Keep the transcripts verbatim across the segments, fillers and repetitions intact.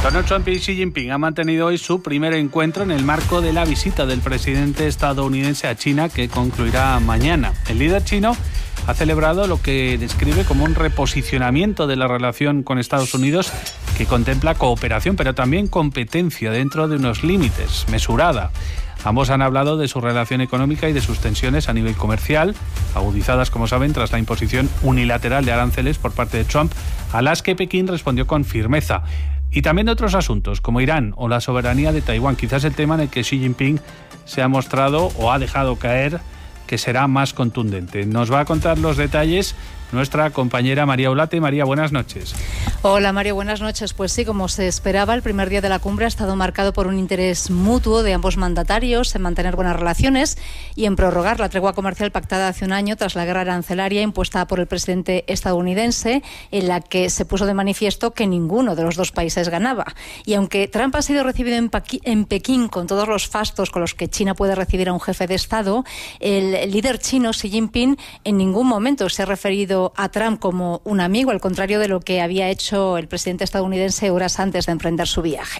Donald Trump y Xi Jinping han mantenido hoy su primer encuentro en el marco de la visita del presidente estadounidense a China, que concluirá mañana. El líder chino ha celebrado lo que describe como un reposicionamiento de la relación con Estados Unidos, que contempla cooperación, pero también competencia dentro de unos límites, mesurada. Ambos han hablado de su relación económica y de sus tensiones a nivel comercial, agudizadas, como saben, tras la imposición unilateral de aranceles por parte de Trump, a las que Pekín respondió con firmeza. Y también de otros asuntos, como Irán o la soberanía de Taiwán, quizás el tema en el que Xi Jinping se ha mostrado o ha dejado caer que será más contundente. Nos va a contar los detalles nuestra compañera María Olate. María, buenas noches. Hola Mario, buenas noches. Pues sí, como se esperaba, el primer día de la cumbre ha estado marcado por un interés mutuo de ambos mandatarios en mantener buenas relaciones y en prorrogar la tregua comercial pactada hace un año tras la guerra arancelaria impuesta por el presidente estadounidense, en la que se puso de manifiesto que ninguno de los dos países ganaba. Y aunque Trump ha sido recibido en, Paqui- en Pekín con todos los fastos con los que China puede recibir a un jefe de Estado, el líder chino, Xi Jinping, en ningún momento se ha referido a Trump como un amigo, al contrario de lo que había hecho el presidente estadounidense horas antes de emprender su viaje.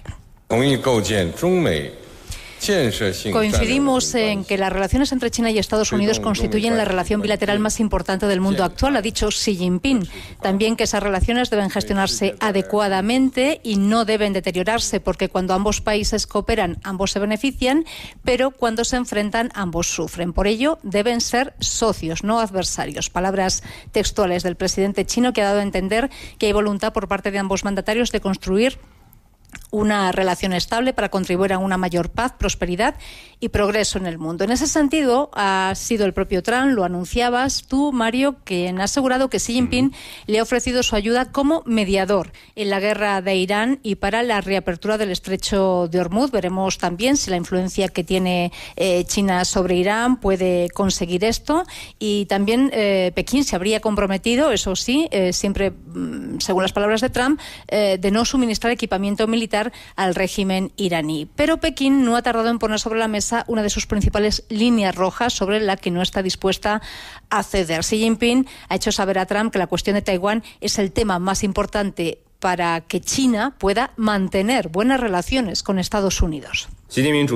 Coincidimos en que las relaciones entre China y Estados Unidos constituyen la relación bilateral más importante del mundo actual, ha dicho Xi Jinping. También que esas relaciones deben gestionarse adecuadamente y no deben deteriorarse, porque cuando ambos países cooperan, ambos se benefician, pero cuando se enfrentan, ambos sufren. Por ello, deben ser socios, no adversarios. Palabras textuales del presidente chino, que ha dado a entender que hay voluntad por parte de ambos mandatarios de construir una relación estable para contribuir a una mayor paz, prosperidad y progreso en el mundo. En ese sentido, ha sido el propio Trump, lo anunciabas tú, Mario, quien ha asegurado que Xi Jinping le ha ofrecido su ayuda como mediador en la guerra de Irán y para la reapertura del estrecho de Hormuz. Veremos también si la influencia que tiene eh, China sobre Irán puede conseguir esto. Y también eh, Pekín se habría comprometido, eso sí, eh, siempre según las palabras de Trump, eh, de no suministrar equipamiento militar al régimen iraní. Pero Pekín no ha tardado en poner sobre la mesa una de sus principales líneas rojas sobre la que no está dispuesta a ceder. Xi Jinping ha hecho saber a Trump que la cuestión de Taiwán es el tema más importante para que China pueda mantener buenas relaciones con Estados Unidos. En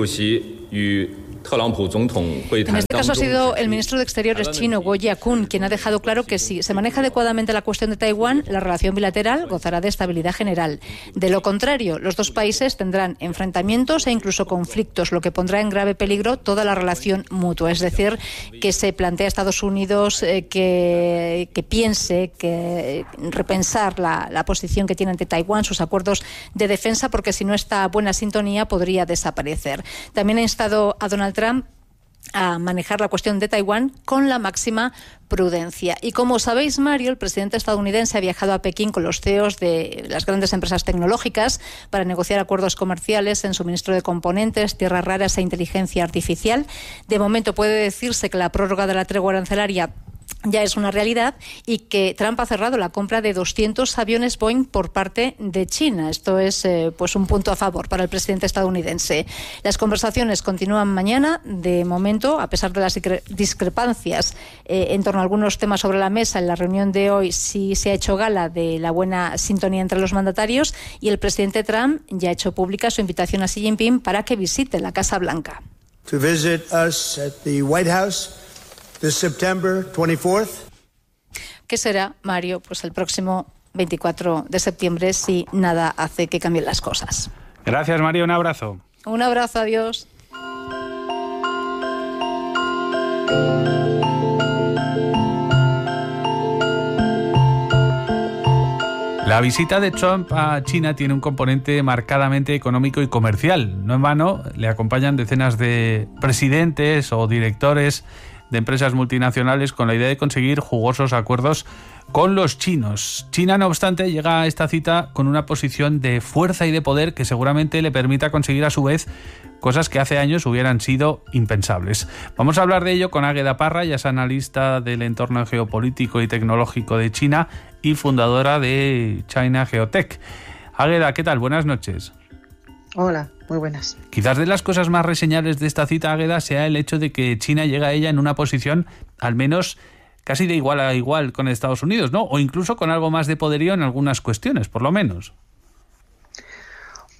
este caso ha sido el ministro de Exteriores chino, Guo Jiakun, quien ha dejado claro que si se maneja adecuadamente la cuestión de Taiwán, la relación bilateral gozará de estabilidad general. De lo contrario, los dos países tendrán enfrentamientos e incluso conflictos, lo que pondrá en grave peligro toda la relación mutua. Es decir, que se plantea a Estados Unidos eh, que, que piense, que repensar la, la posición que tiene ante Taiwán, sus acuerdos de defensa, porque si no está buena sintonía podría desaparecer. También ha instado a Donald Trump a manejar la cuestión de Taiwán con la máxima prudencia. Y como sabéis, Mario, el presidente estadounidense ha viajado a Pekín con los C E Os de las grandes empresas tecnológicas para negociar acuerdos comerciales en suministro de componentes, tierras raras e inteligencia artificial. De momento puede decirse que la prórroga de la tregua arancelaria ya es una realidad y que Trump ha cerrado la compra de doscientos aviones Boeing por parte de China. Esto es eh, pues un punto a favor para el presidente estadounidense. Las conversaciones continúan mañana. De momento, a pesar de las discrepancias eh, en torno a algunos temas sobre la mesa, en la reunión de hoy sí se ha hecho gala de la buena sintonía entre los mandatarios y el presidente Trump ya ha hecho pública su invitación a Xi Jinping para que visite la Casa Blanca. To visit us at the White House this September twenty-fourth. ¿Qué será, Mario? Pues el próximo veinticuatro de septiembre, si nada hace que cambien las cosas. Gracias, Mario. Un abrazo. Un abrazo, adiós. La visita de Trump a China tiene un componente marcadamente económico y comercial. No en vano, le acompañan decenas de presidentes o directores de empresas multinacionales con la idea de conseguir jugosos acuerdos con los chinos. China, no obstante, llega a esta cita con una posición de fuerza y de poder que seguramente le permita conseguir a su vez cosas que hace años hubieran sido impensables. Vamos a hablar de ello con Águeda Parra, ya es analista del entorno geopolítico y tecnológico de China y fundadora de China Geotech. Águeda, ¿qué tal? Buenas noches. Hola, muy buenas. Quizás de las cosas más reseñables de esta cita, Águeda, sea el hecho de que China llega a ella en una posición al menos casi de igual a igual con Estados Unidos, ¿no? O incluso con algo más de poderío en algunas cuestiones, por lo menos.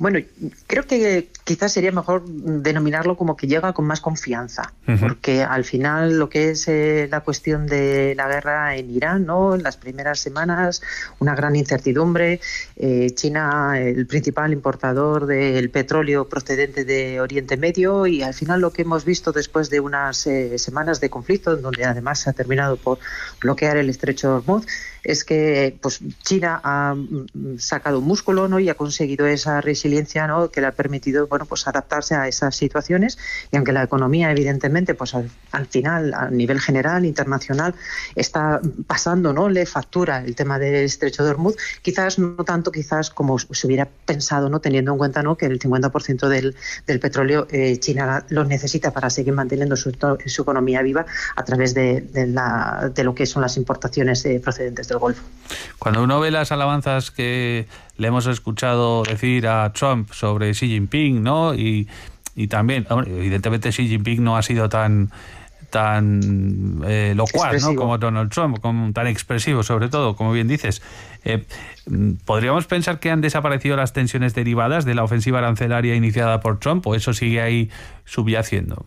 Bueno, creo que quizás sería mejor denominarlo como que llega con más confianza, uh-huh. porque al final lo que es eh, la cuestión de la guerra en Irán, ¿no? En las primeras semanas, una gran incertidumbre. Eh, China, el principal importador del petróleo procedente de Oriente Medio, y al final lo que hemos visto después de unas eh, semanas de conflicto, en donde además se ha terminado por bloquear el estrecho de Hormuz, es que pues China ha sacado músculo, ¿no? Y ha conseguido esa resiliencia, ¿no? Que le ha permitido, bueno, pues adaptarse a esas situaciones, y aunque la economía evidentemente pues al, al final a nivel general internacional está pasando, ¿no? Le factura el tema del estrecho de Hormuz, quizás no tanto quizás como se hubiera pensado, ¿no? Teniendo en cuenta, ¿no? Que el cincuenta por ciento del, del petróleo eh, China lo necesita para seguir manteniendo su, su economía viva a través de, de, la, de lo que son las importaciones eh, procedentes del Golfo. Cuando uno ve las alabanzas que le hemos escuchado decir a Trump sobre Xi Jinping, ¿no? Y, y también, evidentemente, Xi Jinping no ha sido tan tan eh, locuaz, ¿no? Como Donald Trump, como, tan expresivo, sobre todo, como bien dices. Eh, ¿Podríamos pensar que han desaparecido las tensiones derivadas de la ofensiva arancelaria iniciada por Trump, o eso sigue ahí subyaciendo?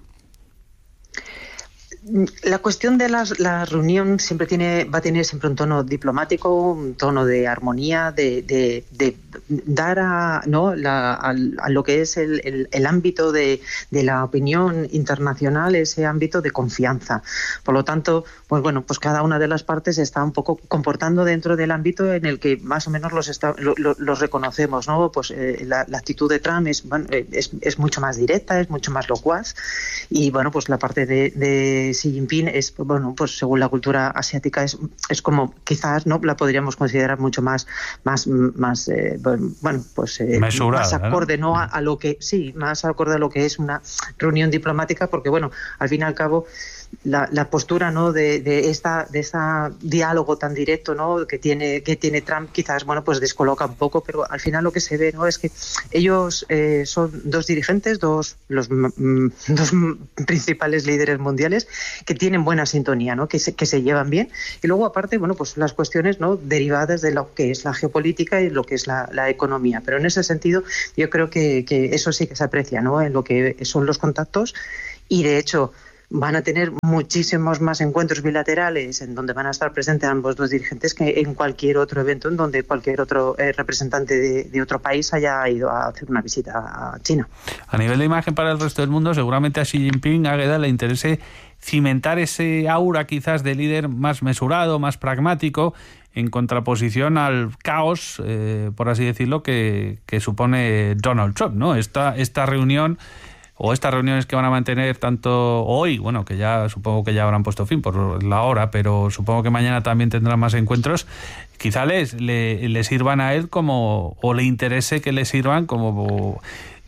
La cuestión de las, la reunión siempre tiene, va a tener siempre un tono diplomático, un tono de armonía, de, de, de dar a, ¿no? la, a, a lo que es el, el, el ámbito de, de la opinión internacional, ese ámbito de confianza. Por lo tanto, pues bueno, pues cada una de las partes está un poco comportando dentro del ámbito en el que más o menos los, está, lo, lo, los reconocemos, ¿no? Pues eh, la, la actitud de Trump es, bueno, es, es mucho más directa, es mucho más locuaz, y bueno, pues la parte de, de Xi Jinping es, bueno, pues según la cultura asiática es, es como quizás no la podríamos considerar mucho más más más eh, bueno pues eh, mesurada, más acorde, ¿no? ¿no? A, a lo que sí más acorde a lo que es una reunión diplomática, porque bueno, al fin y al cabo la, la postura, ¿no? de, de esta de ese diálogo tan directo, ¿no? que tiene que tiene Trump quizás, bueno, pues descoloca un poco, pero al final lo que se ve, ¿no? es que ellos eh, son dos dirigentes, dos los mm, dos principales líderes mundiales que tienen buena sintonía, ¿no? que se, que se llevan bien, y luego aparte, bueno, pues las cuestiones, ¿no? derivadas de lo que es la geopolítica y lo que es la, la economía, pero en ese sentido yo creo que, que eso sí que se aprecia, ¿no? en lo que son los contactos, y de hecho van a tener muchísimos más encuentros bilaterales en donde van a estar presentes ambos dos dirigentes que en cualquier otro evento en donde cualquier otro eh, representante de, de otro país haya ido a hacer una visita a China. A nivel de imagen para el resto del mundo, seguramente a Xi Jinping, Águeda, le interese cimentar ese aura quizás de líder más mesurado, más pragmático, en contraposición al caos, eh, por así decirlo, que, que supone Donald Trump, ¿no? Esta, esta reunión o estas reuniones que van a mantener tanto hoy, bueno, que ya supongo que ya habrán puesto fin por la hora, pero supongo que mañana también tendrán más encuentros, quizá les, le, le sirvan a él como, o le interese que le sirvan como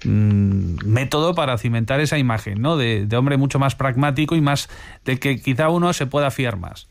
mmm, método para cimentar esa imagen, ¿no? De, de hombre mucho más pragmático y más de que quizá uno se pueda fiar más.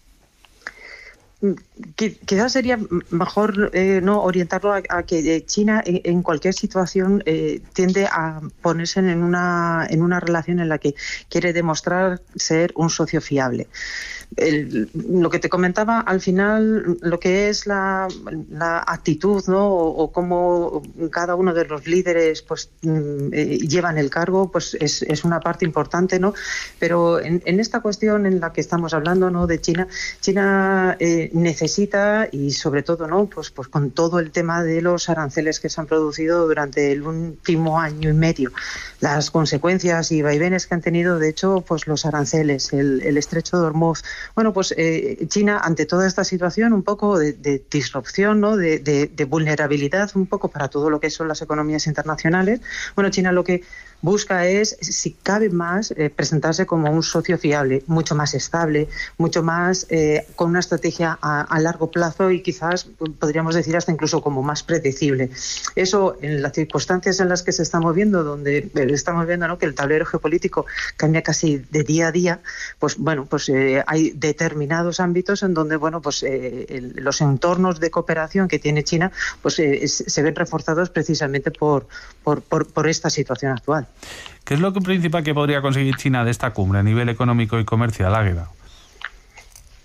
Quizás sería mejor eh, no orientarlo a, a que China en, en cualquier situación eh, tiende a ponerse en una en una relación en la que quiere demostrar ser un socio fiable. El, lo que te comentaba al final, lo que es la, la actitud, ¿no? o, o cómo cada uno de los líderes pues eh, llevan el cargo, pues es, es una parte importante, ¿no? Pero en, en esta cuestión en la que estamos hablando, ¿no? de China, China eh, necesita, y sobre todo, ¿no? pues, pues con todo el tema de los aranceles que se han producido durante el último año y medio, las consecuencias y vaivenes que han tenido, de hecho, pues los aranceles, el, el estrecho de Hormuz. Bueno, pues eh, China, ante toda esta situación, un poco de, de disrupción, ¿no? de, de, de vulnerabilidad, un poco para todo lo que son las economías internacionales, bueno, China lo que busca es, si cabe más, eh, presentarse como un socio fiable, mucho más estable, mucho más eh, con una estrategia a, a largo plazo y quizás podríamos decir hasta incluso como más predecible. Eso en las circunstancias en las que se está moviendo, donde estamos viendo, ¿no? que el tablero geopolítico cambia casi de día a día, pues bueno, pues eh, hay determinados ámbitos en donde bueno, pues eh, el, los entornos de cooperación que tiene China, pues eh, se ven reforzados precisamente por, por, por, por esta situación actual. ¿Qué es lo principal que podría conseguir China de esta cumbre a nivel económico y comercial, Águeda?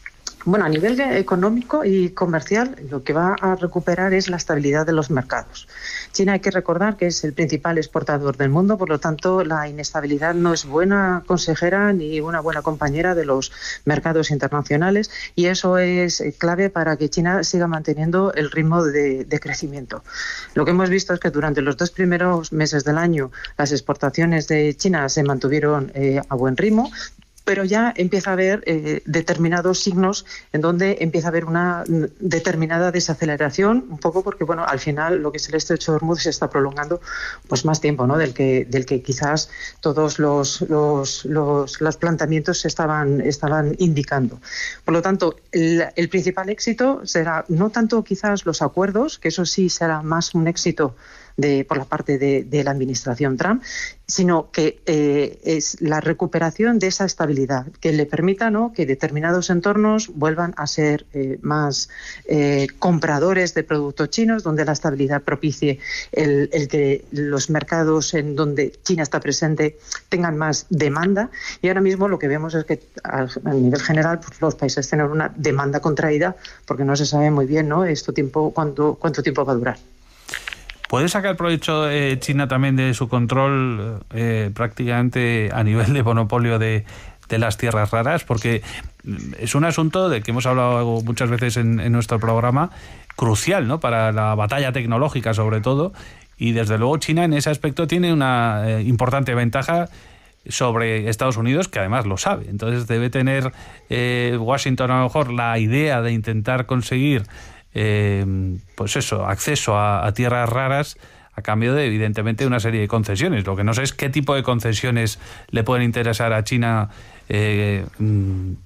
Bueno, a nivel económico y comercial, lo que va a recuperar es la estabilidad de los mercados. China, hay que recordar que es el principal exportador del mundo, por lo tanto, la inestabilidad no es buena consejera ni una buena compañera de los mercados internacionales, y eso es clave para que China siga manteniendo el ritmo de, de crecimiento. Lo que hemos visto es que durante los dos primeros meses del año las exportaciones de China se mantuvieron eh, a buen ritmo, pero ya empieza a haber eh, determinados signos en donde empieza a haber una determinada desaceleración, un poco porque, bueno, al final lo que es el estrecho de Hormuz se está prolongando pues más tiempo, ¿no?, del que del que quizás todos los los, los, los planteamientos estaban, estaban indicando. Por lo tanto, el, el principal éxito será no tanto quizás los acuerdos, que eso sí será más un éxito De, por la parte de, de la administración Trump, sino que eh, es la recuperación de esa estabilidad que le permita, ¿no?, que determinados entornos vuelvan a ser eh, más eh, compradores de productos chinos, donde la estabilidad propicie el, el que los mercados en donde China está presente tengan más demanda. Y ahora mismo lo que vemos es que a, a nivel general pues, los países tienen una demanda contraída porque no se sabe muy bien, ¿no?, esto tiempo cuánto cuánto tiempo va a durar. ¿Puede sacar provecho eh, China también de su control eh, prácticamente a nivel de monopolio de, de las tierras raras? Porque es un asunto del que hemos hablado muchas veces en, en nuestro programa, crucial, ¿no?, para la batalla tecnológica sobre todo, y desde luego China en ese aspecto tiene una eh, importante ventaja sobre Estados Unidos, que además lo sabe. Entonces debe tener eh, Washington a lo mejor la idea de intentar conseguir Eh, pues eso, acceso a, a tierras raras a cambio de, evidentemente, una serie de concesiones. Lo que no sé es qué tipo de concesiones le pueden interesar a China eh, en,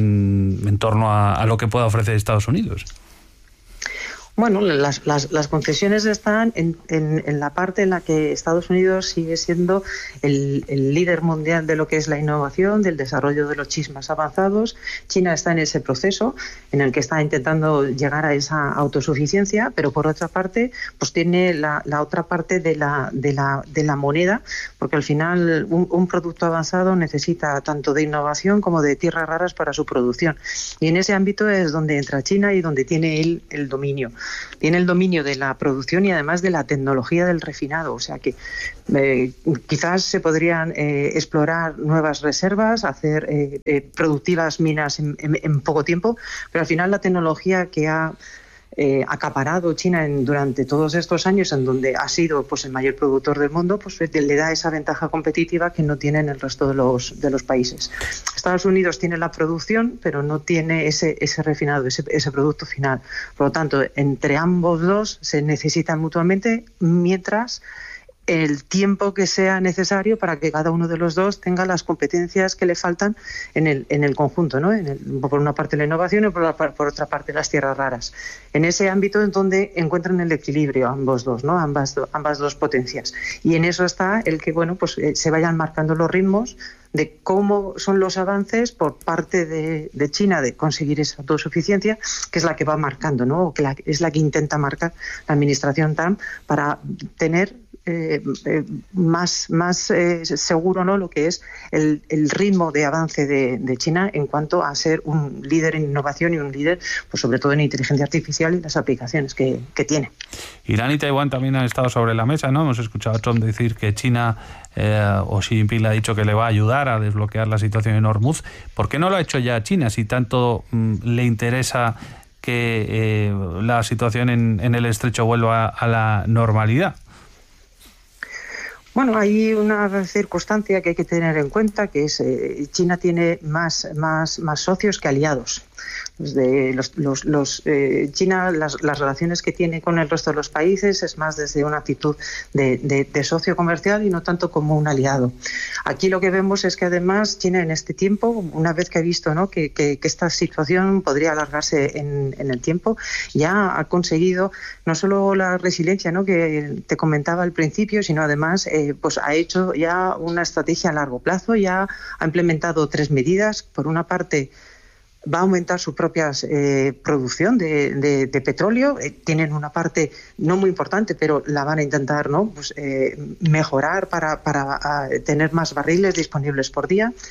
en torno a, a lo que pueda ofrecer Estados Unidos. Bueno, las, las, las concesiones están en, en, en la parte en la que Estados Unidos sigue siendo el, el líder mundial de lo que es la innovación, del desarrollo de los chips más avanzados. China está en ese proceso en el que está intentando llegar a esa autosuficiencia, pero por otra parte, pues tiene la, la otra parte de la, de la, de la moneda, porque al final un, un producto avanzado necesita tanto de innovación como de tierras raras para su producción. Y en ese ámbito es donde entra China y donde tiene él el dominio. Tiene el dominio de la producción y además de la tecnología del refinado, o sea que eh, quizás se podrían eh, explorar nuevas reservas, hacer eh, eh, productivas minas en, en, en poco tiempo, pero al final la tecnología que ha Eh, acaparado China en, durante todos estos años, en donde ha sido pues el mayor productor del mundo, pues le da esa ventaja competitiva que no tienen el resto de los de los países. Estados Unidos tiene la producción, pero no tiene ese ese refinado, ese, ese producto final. Por lo tanto, entre ambos dos se necesitan mutuamente, mientras el tiempo que sea necesario para que cada uno de los dos tenga las competencias que le faltan en el en el conjunto, ¿no? En el, por una parte la innovación y por, la, por otra parte las tierras raras. En ese ámbito en donde encuentran el equilibrio ambos dos, ¿no? Ambas ambas dos potencias. Y en eso está el que, bueno, pues eh, se vayan marcando los ritmos de cómo son los avances por parte de, de China de conseguir esa autosuficiencia, que es la que va marcando, ¿no? O que la, es la que intenta marcar la administración Trump para tener Eh, eh, más más eh, seguro, ¿no?, lo que es el, el ritmo de avance de, de China en cuanto a ser un líder en innovación y un líder, pues sobre todo en inteligencia artificial y las aplicaciones que, que tiene. Irán y Taiwán también han estado sobre la mesa, ¿no? Hemos escuchado a Trump decir que China eh, o Xi Jinping le ha dicho que le va a ayudar a desbloquear la situación en Hormuz. ¿Por qué no lo ha hecho ya China si tanto mm, le interesa que eh, la situación en, en el estrecho vuelva a, a la normalidad? Bueno, hay una circunstancia que hay que tener en cuenta, que es eh, China tiene más, más, más socios que aliados. Desde los, los, los, eh, China, las, las relaciones que tiene con el resto de los países es más desde una actitud de, de, de socio comercial y no tanto como un aliado. Aquí lo que vemos es que además China en este tiempo, una vez que ha visto, ¿no?, que, que, que esta situación podría alargarse en, en el tiempo, ya ha conseguido no solo la resiliencia, ¿no?, que te comentaba al principio, sino además eh, pues ha hecho ya una estrategia a largo plazo, ya ha implementado tres medidas. Por una parte, va a aumentar su propia eh, producción de, de, de petróleo. Eh, tienen una parte no muy importante, pero la van a intentar, ¿no?, pues, eh, mejorar para, para a, tener más barriles disponibles por día.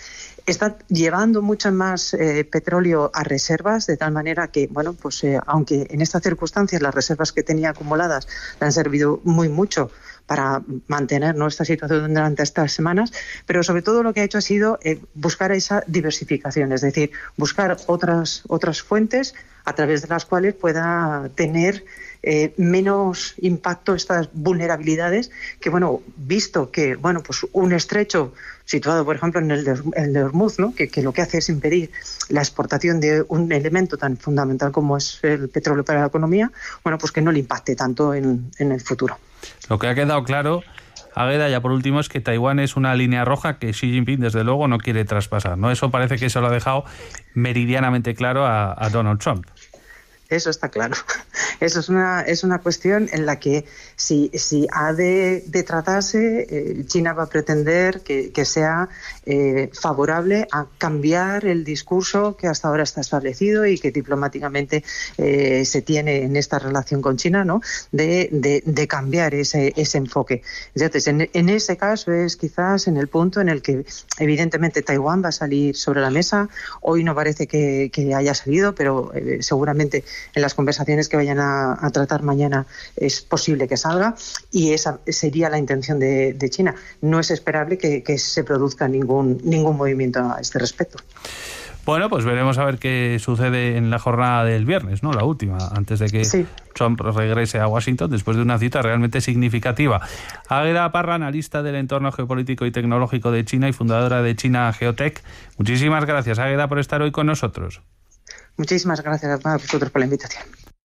está llevando mucho más eh, petróleo a reservas, de tal manera que, bueno, pues eh, aunque en estas circunstancias las reservas que tenía acumuladas le han servido muy mucho para mantener nuestra situación durante estas semanas, pero sobre todo lo que ha hecho ha sido eh, buscar esa diversificación, es decir, buscar otras, otras fuentes a través de las cuales pueda tener eh, menos impacto estas vulnerabilidades que, bueno, visto que, bueno, pues un estrecho situado, por ejemplo, en el de, el de Hormuz, ¿no? que, que lo que hace es impedir la exportación de un elemento tan fundamental como es el petróleo para la economía, bueno, pues que no le impacte tanto en, en el futuro. Lo que ha quedado claro, Águeda, ya por último, es que Taiwán es una línea roja que Xi Jinping, desde luego, no quiere traspasar, ¿no? Eso parece que se lo ha dejado meridianamente claro a, a Donald Trump. Eso está claro. Eso es una es una cuestión en la que si, si ha de, de tratarse, eh, China va a pretender que, que sea eh, favorable a cambiar el discurso que hasta ahora está establecido y que diplomáticamente eh, se tiene en esta relación con China, ¿no? De, de, de cambiar ese, ese enfoque. Entonces, en, en ese caso es quizás en el punto en el que evidentemente Taiwán va a salir sobre la mesa. Hoy no parece que, que haya salido, pero eh, seguramente en las conversaciones que vayan a, a tratar mañana es posible que salga, y esa sería la intención de, de China. No es esperable que, que se produzca ningún, ningún movimiento a este respecto. Bueno, pues veremos a ver qué sucede en la jornada del viernes, ¿no? La última, antes de que sí. Trump regrese a Washington después de una cita realmente significativa. Águeda Parra, analista del entorno geopolítico y tecnológico de China y fundadora de China Geotech. Muchísimas gracias, Águeda, por estar hoy con nosotros. Muchísimas gracias a vosotros por la invitación.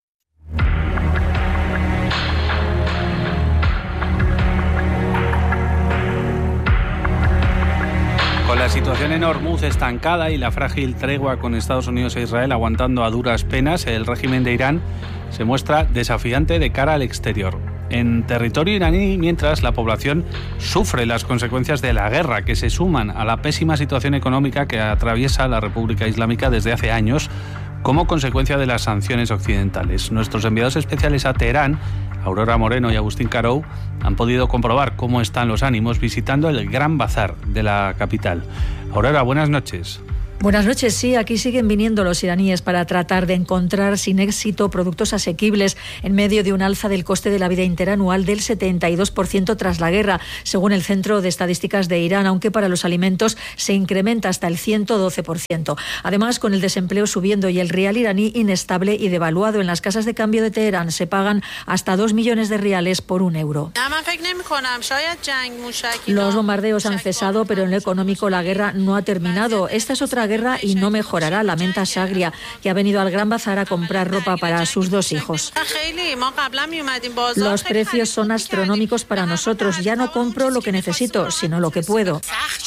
Con la situación en Hormuz estancada y la frágil tregua con Estados Unidos e Israel aguantando a duras penas, el régimen de Irán se muestra desafiante de cara al exterior. En territorio iraní, mientras, la población sufre las consecuencias de la guerra, que se suman a la pésima situación económica que atraviesa la República Islámica desde hace años como consecuencia de las sanciones occidentales. Nuestros enviados especiales a Teherán, Aurora Moreno y Agustín Carou, han podido comprobar cómo están los ánimos visitando el Gran Bazar de la capital. Aurora, buenas noches. Buenas noches. Sí, aquí siguen viniendo los iraníes para tratar de encontrar sin éxito productos asequibles en medio de un alza del coste de la vida interanual del setenta y dos por ciento tras la guerra, según el Centro de Estadísticas de Irán, aunque para los alimentos se incrementa hasta el ciento doce por ciento. Además, con el desempleo subiendo y el rial iraní inestable y devaluado, en las casas de cambio de Teherán se pagan hasta dos millones de riales por un euro. Los bombardeos han cesado, pero en lo económico la guerra no ha terminado. Esta es otra guerra y no mejorará, lamenta Shagria, que ha venido al Gran Bazar a comprar ropa para sus dos hijos. Los precios son astronómicos para nosotros. Ya no compro lo que necesito, sino lo que puedo.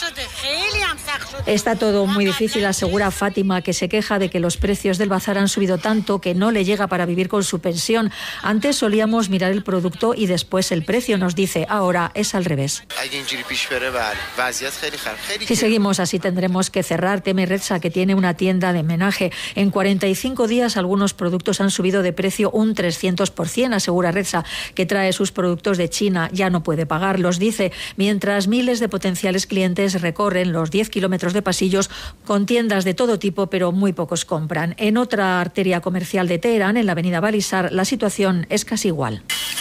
Está todo muy difícil, asegura Fátima, que se queja de que los precios del bazar han subido tanto que no le llega para vivir con su pensión. Antes solíamos mirar el producto y después el precio, nos dice. Ahora es al revés. Si seguimos así tendremos que cerrar, teme Reza, que tiene una tienda de menaje. En cuarenta y cinco días algunos productos han subido de precio un trescientos por ciento, asegura Reza, que trae sus productos de China. Ya no puede pagarlos, dice, mientras miles de potenciales clientes recorren los diez kilómetros de pasillos con tiendas de todo tipo, pero muy pocos compran. En otra arteria comercial de Teherán, en la avenida Balizar, la situación es casi igual.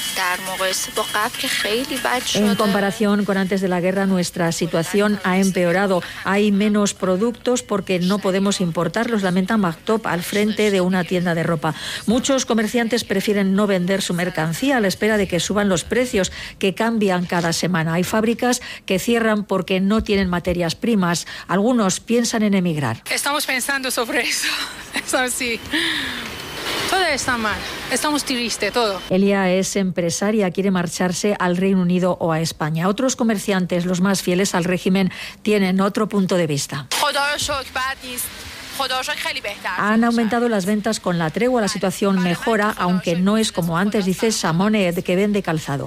En comparación con antes de la guerra, nuestra situación ha empeorado. Hay menos productos porque no podemos importarlos, lamenta Maktop al frente de una tienda de ropa. Muchos comerciantes prefieren no vender su mercancía a la espera de que suban los precios, que cambian cada semana. Hay fábricas que cierran porque no tienen materias primas. Algunos piensan en emigrar. Estamos pensando sobre eso. Eso sí. Todo está mal, estamos tristes, todo. Elia es empresaria, quiere marcharse al Reino Unido o a España. Otros comerciantes, los más fieles al régimen, tienen otro punto de vista. Han aumentado las ventas con la tregua, la situación mejora, aunque no es como antes, dice Samoned, que vende calzado.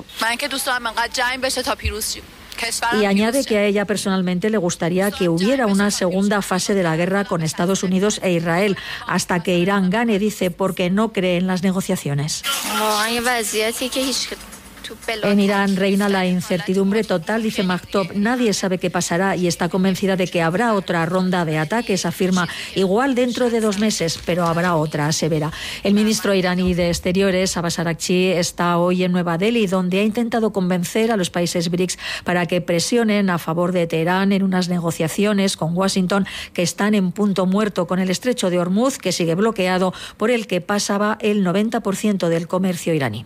Y añade que a ella personalmente le gustaría que hubiera una segunda fase de la guerra con Estados Unidos e Israel, hasta que Irán gane, dice, porque no cree en las negociaciones. En Irán reina la incertidumbre total, dice Maktob. Nadie sabe qué pasará y está convencida de que habrá otra ronda de ataques, afirma, igual dentro de dos meses, pero habrá otra, asevera. El ministro iraní de Exteriores, Abbas Araghchi, está hoy en Nueva Delhi, donde ha intentado convencer a los países B R I C S para que presionen a favor de Teherán en unas negociaciones con Washington que están en punto muerto con el estrecho de Hormuz, que sigue bloqueado, por el que pasaba el noventa por ciento del comercio iraní.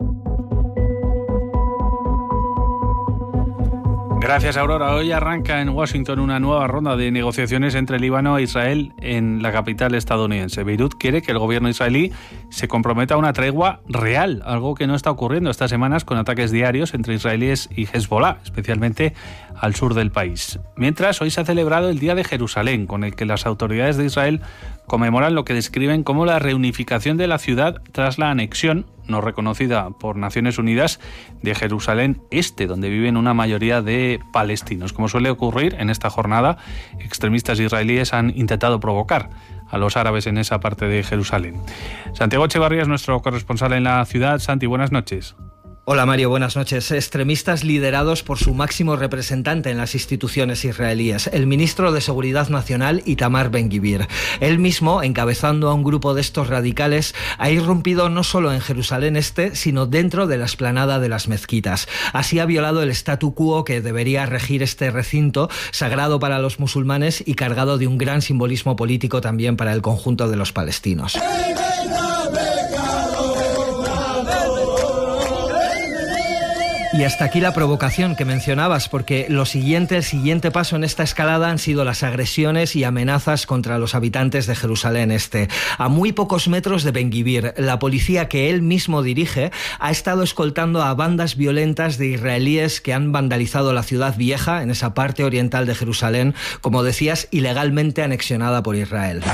Gracias, Aurora. Hoy arranca en Washington una nueva ronda de negociaciones entre Líbano e Israel en la capital estadounidense. Beirut quiere que el gobierno israelí se comprometa a una tregua real, algo que no está ocurriendo estas semanas con ataques diarios entre israelíes y Hezbollah, especialmente al sur del país. Mientras, hoy se ha celebrado el Día de Jerusalén, con el que las autoridades de Israel conmemoran lo que describen como la reunificación de la ciudad tras la anexión, no reconocida por Naciones Unidas, de Jerusalén Este, donde viven una mayoría de palestinos. Como suele ocurrir en esta jornada, extremistas israelíes han intentado provocar a los árabes en esa parte de Jerusalén. Santiago Echevarría es nuestro corresponsal en la ciudad. Santi, buenas noches. Hola Mario, buenas noches. Extremistas liderados por su máximo representante en las instituciones israelíes, el ministro de Seguridad Nacional Itamar Ben-Gvir. Él mismo, encabezando a un grupo de estos radicales, ha irrumpido no solo en Jerusalén Este, sino dentro de la explanada de las mezquitas. Así ha violado el statu quo que debería regir este recinto, sagrado para los musulmanes y cargado de un gran simbolismo político también para el conjunto de los palestinos. Y hasta aquí la provocación que mencionabas, porque lo siguiente, el siguiente paso en esta escalada han sido las agresiones y amenazas contra los habitantes de Jerusalén Este. A muy pocos metros de Ben-Gvir, la policía que él mismo dirige ha estado escoltando a bandas violentas de israelíes que han vandalizado la ciudad vieja en esa parte oriental de Jerusalén, como decías, ilegalmente anexionada por Israel.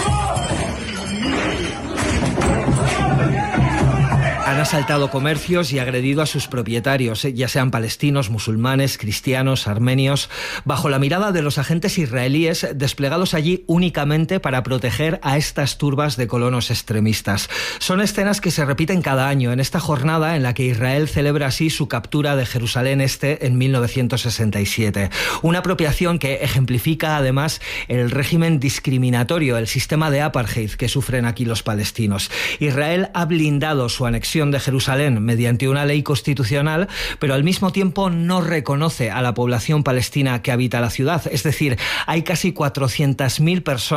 Han asaltado comercios y agredido a sus propietarios, ya sean palestinos, musulmanes, cristianos, armenios, bajo la mirada de los agentes israelíes desplegados allí únicamente para proteger a estas turbas de colonos extremistas. Son escenas que se repiten cada año en esta jornada en la que Israel celebra así su captura de Jerusalén Este en mil novecientos sesenta y siete. Una apropiación que ejemplifica además el régimen discriminatorio, el sistema de apartheid que sufren aquí los palestinos. Israel ha blindado su anexión de Jerusalén mediante una ley constitucional, pero al mismo tiempo no reconoce a la población palestina que habita la ciudad. Es decir, hay casi cuatrocientas mil personas